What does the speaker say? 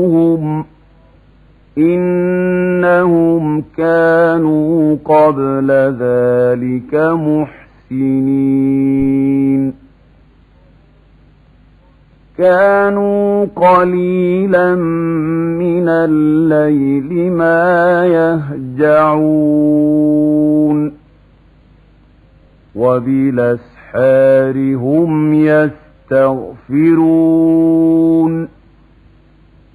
إنهم كانوا قبل ذلك محسنين كانوا قليلا من الليل ما يهجعون وبالأسحار هم يستغفرون